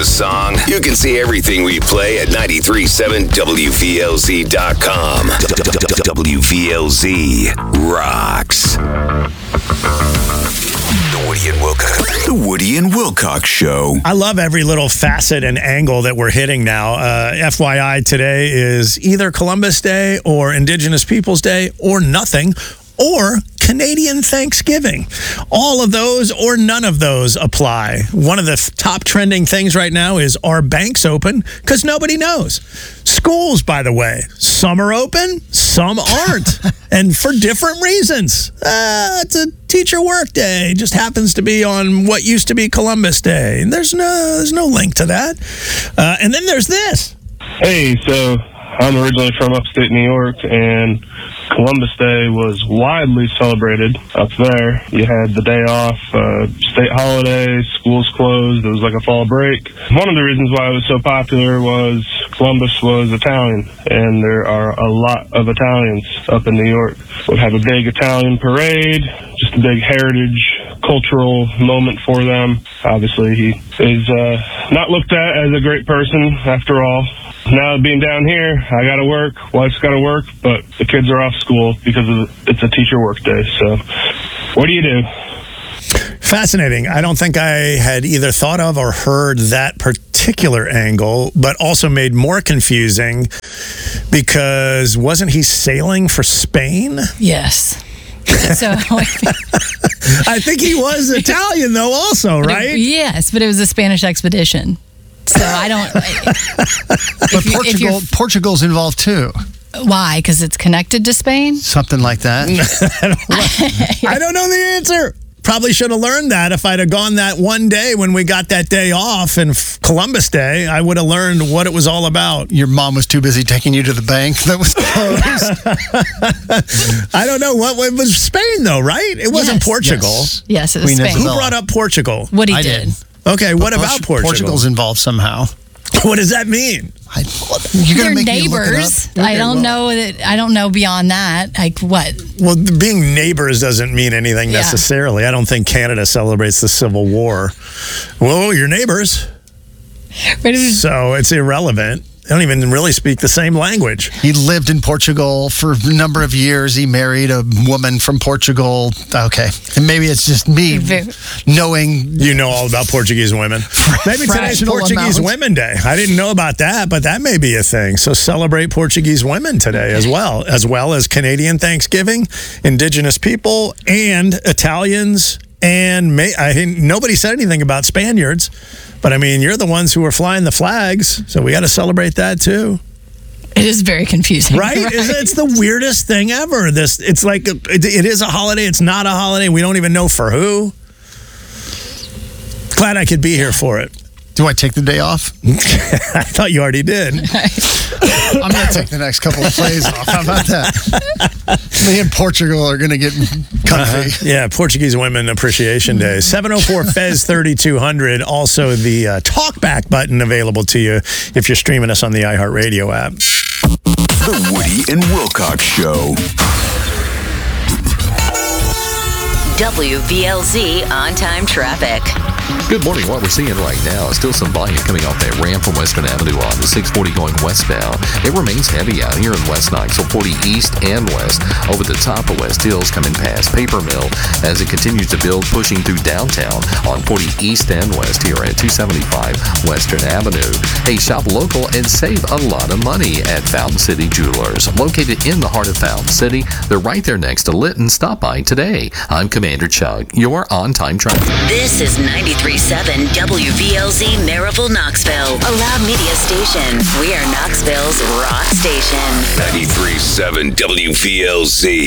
song, you can see everything we play at 937WVLZ.com. WVLZ rocks. The Woody and Wilcox Show. I love every little facet and angle that we're hitting now. FYI, today is either Columbus Day or Indigenous Peoples Day or nothing, or Canadian Thanksgiving. All of those or none of those apply. One of the top trending things right now is, are banks open? Because nobody knows. Schools, by the way, some are open, some aren't, and for different reasons. It's a teacher work day. It just happens to be on what used to be Columbus Day. And there's no link to that. And then there's this. Hey, so I'm originally from upstate New York, and Columbus Day was widely celebrated up there. You had the day off, state holiday, schools closed. It was like a fall break. One of the reasons why it was so popular was Columbus was Italian, and there are a lot of Italians up in New York. Would have a big Italian parade, just a big heritage, cultural moment for them. Obviously, he is not looked at as a great person after all. Now being down here, I got to work, wife's got to work, but the kids are off school because it's a teacher work day. So what do you do? Fascinating. I don't think I had either thought of or heard that particular angle, but also made more confusing because wasn't he sailing for Spain? Yes. So I think he was Italian though also, right? Yes, but it was a Spanish expedition. So I don't. But Portugal's involved too. Why? Because it's connected to Spain? Something like that. I don't know the answer. Probably should have learned that if I'd have gone that one day when we got that day off in Columbus Day. I would have learned what it was all about. Your mom was too busy taking you to the bank that was closed. I don't know. What it was Spain though, right? It wasn't Portugal. Yes, it was Queen Spain. Isabella. Who brought up Portugal? Woody I did. Okay, what about Portugal? Portugal's involved somehow. What does that mean? You're They're gonna make me look it neighbors. up? I don't know that. I don't know beyond that. Like what? Well, being neighbors doesn't mean anything necessarily. I don't think Canada celebrates the Civil War. Well, you're neighbors. So it's irrelevant. They don't even really speak the same language. He lived in Portugal for a number of years. He married a woman from Portugal. Okay. And maybe it's just me knowing. You know all about Portuguese women. Maybe today's Fractional Portuguese amounts. Women Day. I didn't know about that, but that may be a thing. So celebrate Portuguese women today as well as Canadian Thanksgiving, Indigenous people, and Italians. And nobody said anything about Spaniards. But, I mean, you're the ones who are flying the flags, so we got to celebrate that, too. It is very confusing. Right? It's the weirdest thing ever. It's like, it is a holiday. It's not a holiday. We don't even know for who. Glad I could be here for it. Do I take the day off? I thought you already did. I'm going to take the next couple of plays off. How about that? Me and Portugal are going to get comfy. Yeah, Portuguese Women Appreciation Day. 704-FEZ-3200. Also, the talkback button available to you if you're streaming us on the iHeartRadio app. The Woody and Wilcox Show. WVLZ on-time traffic. Good morning. What we're seeing right now is still some volume coming off that ramp from Western Avenue on the 640 going westbound. It remains heavy out here in West Knoxville, 40 east and west. Over the top of West Hills coming past Paper Mill as it continues to build, pushing through downtown on 40 east and west here at 275 Western Avenue. Hey, shop local and save a lot of money at Fountain City Jewelers. Located in the heart of Fountain City, they're right there next to Litton. Stop by today. I'm Commander Chug, your on-time traffic. This is 93.7 WVLZ Maryville, Knoxville, a loud media station. We are Knoxville's rock station. 93.7 WVLZ.